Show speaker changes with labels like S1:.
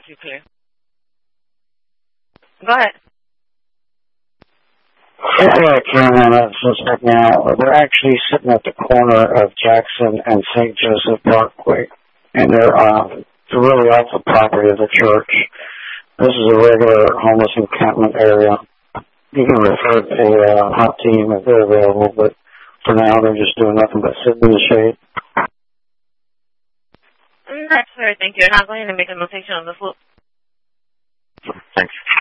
S1: you clear. Go ahead.
S2: Yeah, Cameron, just right now, we're actually sitting at the corner of Jackson and St. Joseph Parkway, and they're really off the property of the church. This is a regular homeless encampment area. You can refer to a hot team if they're available, but for now they're just doing nothing but sitting in the shade.
S1: That's fair, thank you. I'm not going to make a notation on the floor.
S2: Thanks.